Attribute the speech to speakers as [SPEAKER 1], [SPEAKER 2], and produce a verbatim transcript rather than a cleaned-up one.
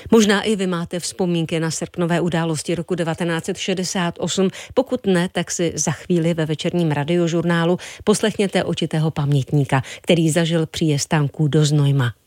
[SPEAKER 1] Možná i vy máte vzpomínky na srpnové události roku devatenáct set šedesát osm. Pokud ne, tak si za chvíli ve večerním radiožurnálu poslechněte očitého pamětníka, který zažil příjezd tanků do Znojma.